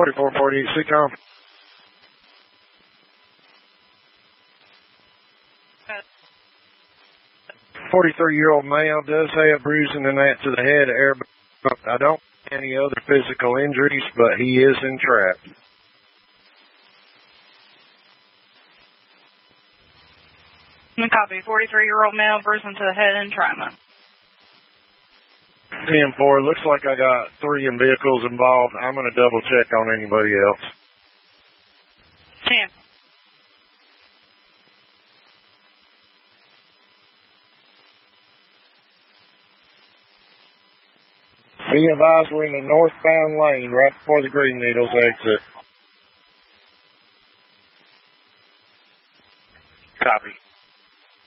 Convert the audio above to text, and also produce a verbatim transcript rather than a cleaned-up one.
forty-four forty-eight, C-Com. forty-three-year-old male does have bruising and that to the head, air. I don't have any other physical injuries, but he is entrapped. Copy. forty-three-year-old male, bruising to the head, entrapment. ten four, looks like I got three in vehicles involved. I'm going to double check on anybody else. ten. Be advised we're in the northbound lane right before the Green Needles exit.